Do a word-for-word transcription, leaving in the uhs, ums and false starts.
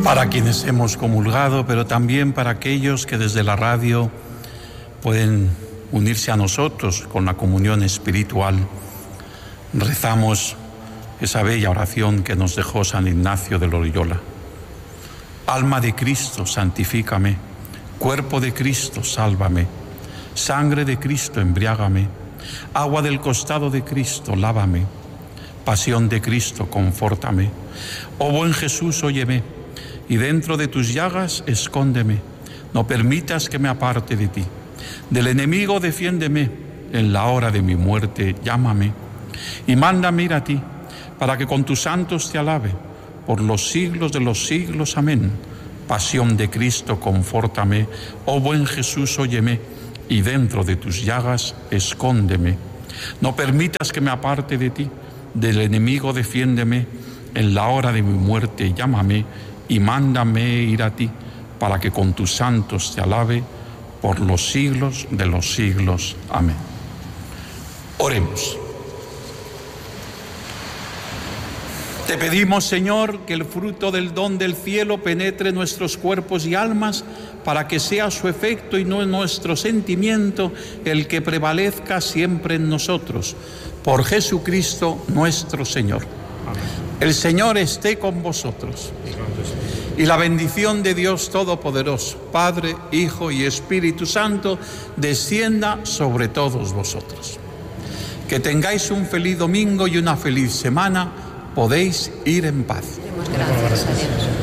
para quienes hemos comulgado, pero también para aquellos que desde la radio pueden unirse a nosotros con la comunión espiritual. Rezamos esa bella oración que nos dejó San Ignacio de Loyola. Alma de Cristo, santifícame. Cuerpo de Cristo, sálvame. Sangre de Cristo, embriágame. Agua del costado de Cristo, lávame. Pasión de Cristo, confórtame. Oh buen Jesús, óyeme, y dentro de tus llagas escóndeme. No permitas que me aparte de ti. Del enemigo defiéndeme. En la hora de mi muerte, llámame. Y mándame ir a ti, para que con tus santos te alabe, por los siglos de los siglos. Amén. Pasión de Cristo, confórtame. Oh buen Jesús, óyeme, y dentro de tus llagas escóndeme. No permitas que me aparte de ti. Del enemigo defiéndeme. En la hora de mi muerte, llámame, y mándame ir a ti, para que con tus santos te alabe, por los siglos de los siglos. Amén. Oremos. Te pedimos, Señor, que el fruto del don del cielo penetre nuestros cuerpos y almas, para que sea su efecto y no nuestro sentimiento el que prevalezca siempre en nosotros. Por Jesucristo nuestro Señor. Amén. El Señor esté con vosotros. Y la bendición de Dios Todopoderoso, Padre, Hijo y Espíritu Santo, descienda sobre todos vosotros. Que tengáis un feliz domingo y una feliz semana. Podéis ir en paz. Demos gracias a Dios.